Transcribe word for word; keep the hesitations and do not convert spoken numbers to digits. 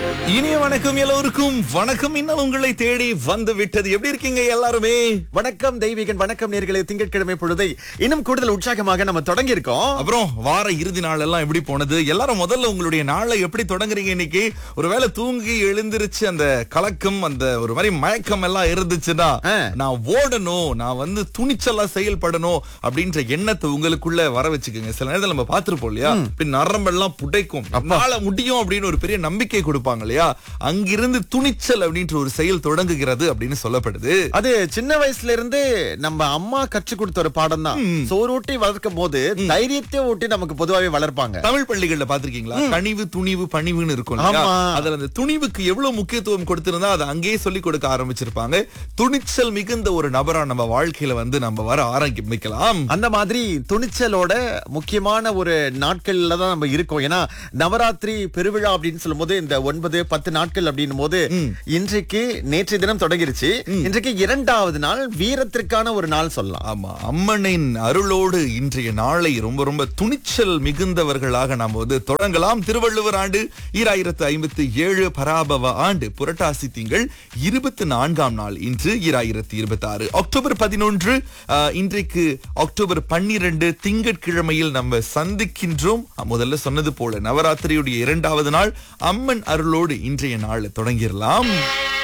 இனிய வணக்கம் எல்லோருக்கும். வணக்கம் இன்னும் உங்களை தேடி வந்து விட்டது. எப்படி இருக்கீங்க எல்லாருமே? வணக்கம் தெய்வீகன், வணக்கம் நேர்களே. திங்கட்கிழமை பொழுதை இன்னும் கூடுதல் உற்சாகமாக நம்ம தொடங்கி இருக்கோம். அப்புறம் வார இறுதி நாள் எல்லாம் எப்படி போனது? எல்லாரும் முதல்ல உங்களுடைய நாளை எப்படி தொடங்குறீங்க இன்னைக்கு? ஒருவேளை தூங்கி எழுந்திருச்சு அந்த கலக்கம், அந்த ஒரு மாதிரி மயக்கம் எல்லாம் இருந்துச்சுன்னா, ஆ. நான் ஓடணும், நான் வந்து துணிச்சலா செயல்படணும் அப்படின்ற எண்ணத்தை உங்களுக்குள்ள வர வச்சுக்கோங்க. சில நேரத்தில் நம்ம பார்த்திருப்போம் இல்லையா, இப்படி நரம்பெல்லாம் புடைக்கும், நாள முடியும் அப்படின்னு ஒரு பெரிய நம்பிக்கை கொடுப்பாங்க இல்லையா, அங்கிருந்து துணிச்சல் அப்படின்ற ஒரு செயல் தொடங்குகிறது அப்படின்னு சொல்லப்படுது. அது சின்ன வயசுல இருந்து நம்ம அம்மா கற்றுக் கொடுத்த ஒரு பாடம் தான். சோறூட்டி வளர்க்கும் போது தைரியத்தை ஊட்டி நமக்கு பொதுவாகவே வளர்ப்பாங்க. தமிழ் பள்ளிகள்ல பாத்திருக்கீங்களா, கனிவு துணிவு பணிவுன்னு இருக்கும் இல்லையா? ஆமா. அதுல அந்த துணிவுக்கு எவ்வளவு முக்கியத்துவம் கொடுத்திருந்தா அதை அங்கேயே சொல்லி கொடுக்க ஆரம்பிச்சிருப்பாங்க. துணிச்சல் மிகுந்த ஒரு நபரா நம்ம வாழ்க்கையில வந்து நம்ம வர ஆரம்பிக்கலாம். அந்த மாதிரி துணிச்சலோட முக்கியமான ஒரு நாட்கள்ல தான் நம்ம இருக்கோம். ஏன்னா நவராத்திரி பெருவிழா அப்படின்னு சொல்லும் போது இந்த ஒன்பது பத்து நாட்கள் அப்படின்னும் போது இன்றைக்கு நேற்றைய தினம் தொடங்கிருச்சு. இன்றைக்கு இரண்டாவது நாள், வீரத்திற்கான ஒரு நாள் சொல்லலாம். ஆமா, அம்மனின் அருளோடு இன்றைய நாளை ரொம்ப ரொம்ப துணிச்சல் மிகுந்தவர்களாக நாம் வந்து தொடங்கலாம். திருவள்ளுவர் ஆண்டு ஈராயிரத்து ஐம்பத்தி ஏழு பராபவ ஆண்டு புரட்டாசி திங்கள் இருபத்தி நான்காம் நாள் இன்று ஈராயிரத்தி இருபத்தி ஆறு அக்டோபர் பதினொன்று. அஹ், இன்றைக்கு அக்டோபர் பன்னிரண்டு திங்கட்கிழமையில் நம்ம சந்திக்கின்றோம். முதல்ல சொன்னது போல நவராத்திரியுடைய இரண்டாவது நாள், அம்மன் அருளோடு இன்றைய நாள் தொடங்கிடலாம்.